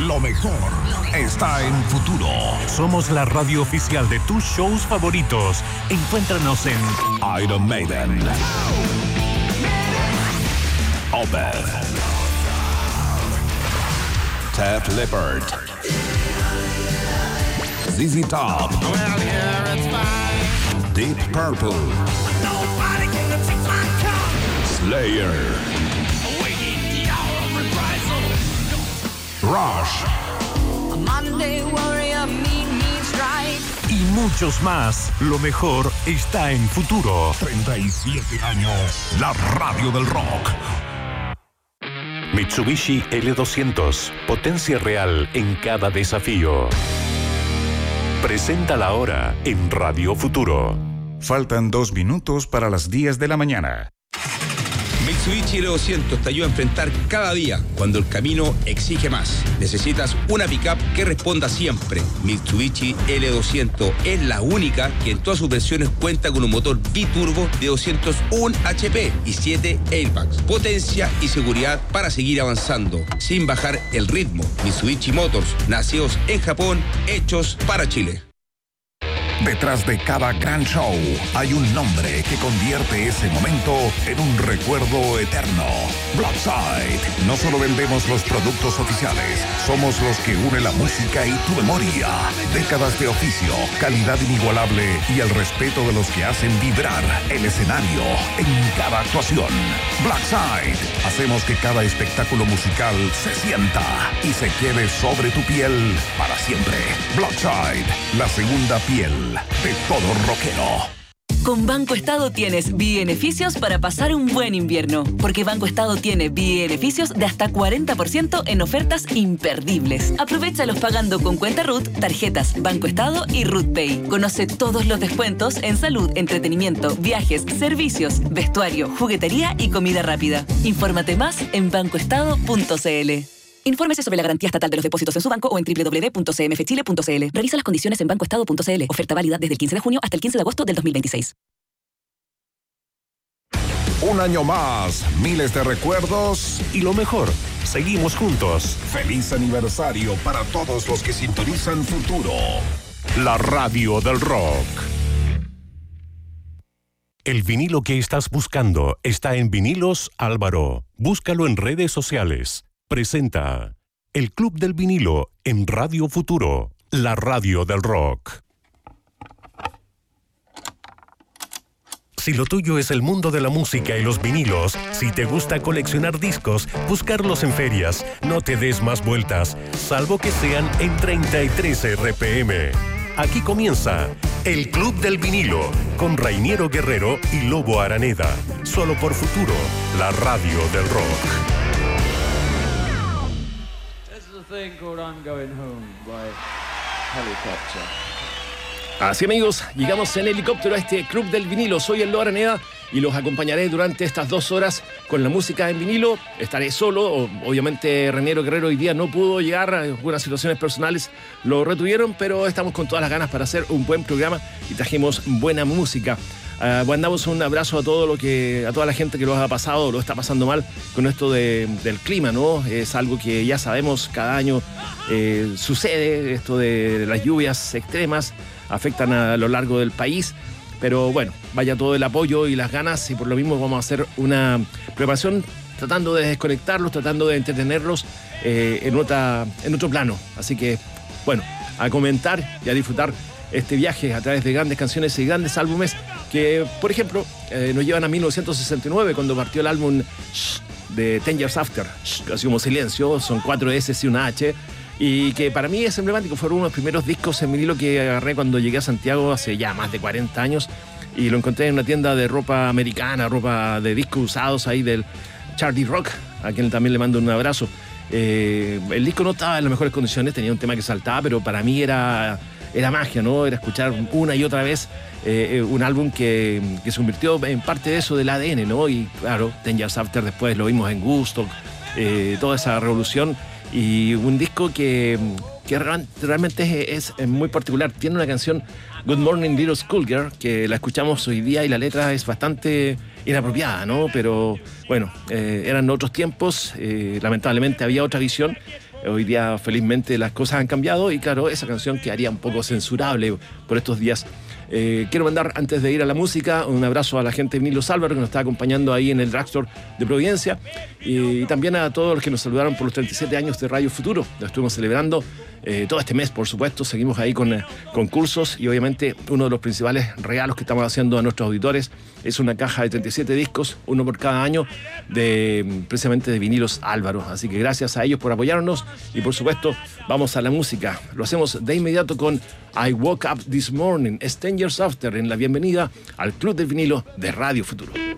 Lo mejor está en Futuro. Somos la radio oficial de tus shows favoritos. Encuéntranos en Iron Maiden, Opeth, Def Leppard, ZZ Top, Deep Purple, Slayer, Rush y muchos más. Lo mejor está en Futuro. 37 años, la radio del rock. Mitsubishi L200, potencia real en cada desafío. Presenta la hora en Radio Futuro. Faltan 2 minutos para las 10 de la mañana. Mitsubishi L200 te ayuda a enfrentar cada día cuando el camino exige más. Necesitas una pickup que responda siempre. Mitsubishi L200 es la única que en todas sus versiones cuenta con un motor biturbo de 201 HP y 7 airbags. Potencia y seguridad para seguir avanzando sin bajar el ritmo. Mitsubishi Motors, nacidos en Japón, hechos para Chile. Detrás de cada gran show hay un nombre que convierte ese momento en un recuerdo eterno. Blackside. No solo vendemos los productos oficiales, somos los que unen la música y tu memoria. Décadas de oficio, calidad inigualable y el respeto de los que hacen vibrar el escenario en cada actuación. Blackside. Hacemos que cada espectáculo musical se sienta y se quede sobre tu piel para siempre. Blackside, la segunda piel de todo rockero. Con Banco Estado tienes beneficios para pasar un buen invierno, porque Banco Estado tiene beneficios de hasta 40% en ofertas imperdibles. Aprovéchalos pagando con cuenta RUT, tarjetas Banco Estado y RUT Pay. Conoce todos los descuentos en salud, entretenimiento, viajes, servicios, vestuario, juguetería y comida rápida. Infórmate más en bancoestado.cl. Infórmese sobre la garantía estatal de los depósitos en su banco o en www.cmfchile.cl. Revisa las condiciones en bancoestado.cl. Oferta válida desde el 15 de junio hasta el 15 de agosto del 2026. Un año más, miles de recuerdos Y lo mejor, seguimos juntos. Feliz aniversario para todos los que sintonizan Futuro. La radio del rock. El vinilo que estás buscando está en Vinilos Álvaro. Búscalo en redes sociales. Presenta el Club del Vinilo en Radio Futuro, la radio del rock. Si lo tuyo es el mundo de la música y los vinilos, si te gusta coleccionar discos, buscarlos en ferias, no te des más vueltas, salvo que sean en 33 RPM. Aquí comienza el Club del Vinilo con Rainiero Guerrero y Lobo Araneda. Solo por Futuro, la radio del rock. Thing called I'm Going Home by Helicopter. Así, amigos, llegamos en helicóptero a este Club del Vinilo. Soy el Lobo Araneda y los acompañaré durante estas 2 horas con la música en vinilo. Estaré solo, obviamente Rainiero Guerrero hoy día no pudo llegar, algunas situaciones personales lo retuvieron, pero estamos con todas las ganas para hacer un buen programa y trajimos buena música. Mandamos un abrazo a toda la gente que lo ha pasado, lo está pasando mal con esto del clima, ¿no? Es algo que ya sabemos, cada año sucede, esto de las lluvias extremas afectan a lo largo del país, pero bueno, vaya todo el apoyo y las ganas, y por lo mismo vamos a hacer una preparación tratando de desconectarlos, tratando de entretenerlos en otro plano. Así que, bueno, a comentar y a disfrutar este viaje a través de grandes canciones y grandes álbumes que, por ejemplo, nos llevan a 1969, cuando partió el álbum de 10 Years After, así como silencio, son 4 S y una H, y que para mí es emblemático. Fueron uno de los primeros discos en vinilo que agarré cuando llegué a Santiago hace ya más de 40 años, y lo encontré en una tienda de ropa americana, ropa de discos usados ahí del Charlie Rock, a quien también le mando un abrazo. El disco no estaba en las mejores condiciones, tenía un tema que saltaba, pero para mí era magia, ¿no? Era escuchar una y otra vez un álbum que se convirtió en parte de eso, del ADN, ¿no? Y claro, 10 Years After después lo vimos en Woodstock, toda esa revolución, y un disco que realmente es muy particular. Tiene una canción, Good Morning Little Schoolgirl, que la escuchamos hoy día y la letra es bastante inapropiada, ¿no? Pero bueno, eran otros tiempos, lamentablemente había otra visión, Hoy día, felizmente, las cosas han cambiado y, claro, esa canción quedaría un poco censurable por estos días. Quiero mandar, antes de ir a la música, un abrazo a la gente de Vinilos Álvaro que nos está acompañando ahí en el Drugstore de Providencia, y también a todos los que nos saludaron por los 37 años de Radio Futuro. Lo estuvimos celebrando todo este mes, por supuesto. Seguimos ahí con concursos, y obviamente uno de los principales regalos que estamos haciendo a nuestros auditores es una caja de 37 discos, uno por cada año, precisamente de Vinilos Álvaro. Así que gracias a ellos por apoyarnos, y por supuesto vamos a la música. Lo hacemos de inmediato con I Woke Up This Morning, 10 Years After, en la bienvenida al Club del Vinilo de Radio Futuro.